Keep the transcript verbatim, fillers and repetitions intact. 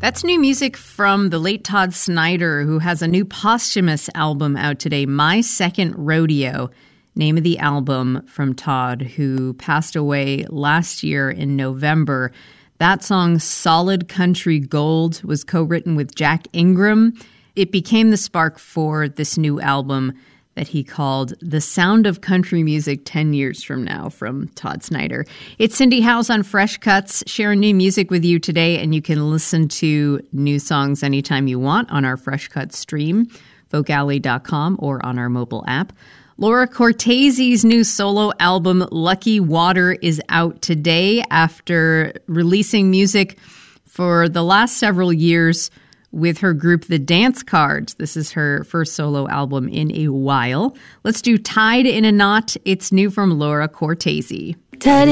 That's new music from the late Todd Snider, who has a new posthumous album out today, My Second Rodeo, name of the album from Todd, who passed away last year in November. That song, Solid Country Gold, was co-written with Jack Ingram. It became the spark for this new album that he called The Sound of Country Music ten years from now from Todd Snider. It's Cindy Howes on Fresh Cuts, sharing new music with you today, and you can listen to new songs anytime you want on our Fresh Cuts stream, folk alley dot com, or on our mobile app. Laura Cortese's new solo album, Lucky Water, is out today after releasing music for the last several years with her group, The Dance Cards. This is her first solo album in a while. Let's do Tied in a Knot. It's new from Laura Cortese. Tied